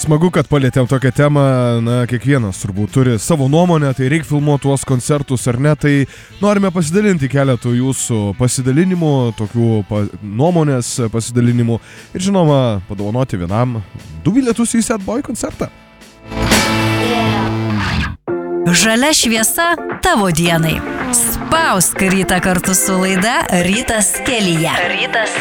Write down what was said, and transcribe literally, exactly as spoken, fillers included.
Smagu, kad palėtėm tokią temą, na, kiekvienas turbūt turi savo nuomonę, tai reikia filmuoti tuos koncertus ar ne, tai norime pasidalinti keletų jūsų pasidalinimų, tokių pa, nuomonės pasidalinimų ir žinoma, padovanoti vienam du bilietus į Sad Boy koncertą. Žalia šviesa tavo dienai. Spausk rytą kartu su laida Rytas kelyje. Rytas